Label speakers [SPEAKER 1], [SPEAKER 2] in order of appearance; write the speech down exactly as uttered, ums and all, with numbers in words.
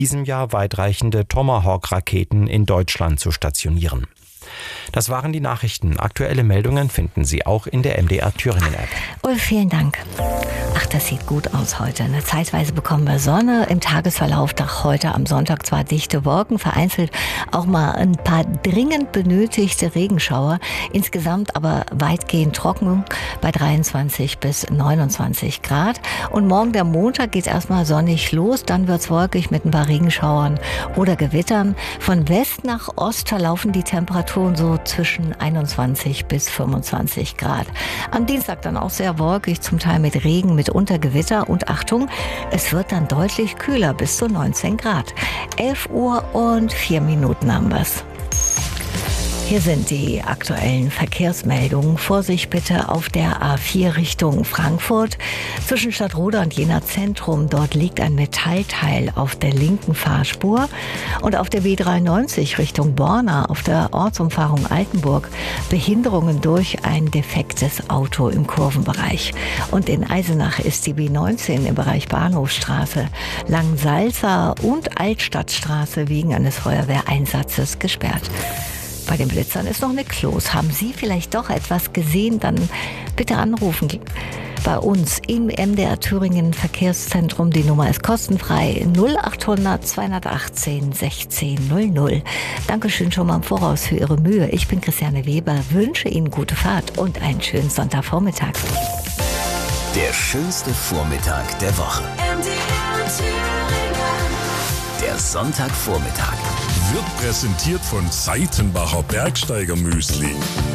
[SPEAKER 1] diesem Jahr weitreichende Tomahawk-Raketen in Deutschland zu stationieren. Das waren die Nachrichten. Aktuelle Meldungen finden Sie auch in der M D R Thüringen App.
[SPEAKER 2] Ulf, vielen Dank. Ach, das sieht gut aus heute. Eine Zeitweise bekommen wir Sonne. Im Tagesverlauf nach heute am Sonntag zwar dichte Wolken, vereinzelt auch mal ein paar dringend benötigte Regenschauer. Insgesamt aber weitgehend trocken bei dreiundzwanzig bis neunundzwanzig Grad. Und morgen der Montag geht erstmal sonnig los. Dann wird's wolkig mit ein paar Regenschauern oder Gewittern. Von West nach Ost verlaufen die Temperaturen so zwischen einundzwanzig bis fünfundzwanzig Grad. Am Dienstag dann auch sehr wolkig, zum Teil mit Regen, mitunter Gewitter. Und Achtung, es wird dann deutlich kühler, bis zu neunzehn Grad. elf Uhr und vier Minuten haben wir's. Hier sind die aktuellen Verkehrsmeldungen. Vorsicht bitte auf der A vier Richtung Frankfurt. Zwischen Stadtroda und Jena Zentrum. Dort liegt ein Metallteil auf der linken Fahrspur. Und auf der B dreiundneunzig Richtung Borna auf der Ortsumfahrung Altenburg Behinderungen durch ein defektes Auto im Kurvenbereich. Und in Eisenach ist die B neunzehn im Bereich Bahnhofstraße, Langsalza und Altstadtstraße wegen eines Feuerwehreinsatzes gesperrt. Bei den Blitzern ist noch nichts los. Haben Sie vielleicht doch etwas gesehen? Dann bitte anrufen bei uns im M D R Thüringen Verkehrszentrum. Die Nummer ist kostenfrei null achthundert zweihundertachtzehn sechzehn null null. Dankeschön schon mal im Voraus für Ihre Mühe. Ich bin Christiane Weber, wünsche Ihnen gute Fahrt und einen schönen Sonntagvormittag.
[SPEAKER 3] Der schönste Vormittag der Woche.
[SPEAKER 4] M D R Thüringen.
[SPEAKER 3] Der Sonntagvormittag
[SPEAKER 5] wird präsentiert von Seitenbacher Bergsteiger Müsli.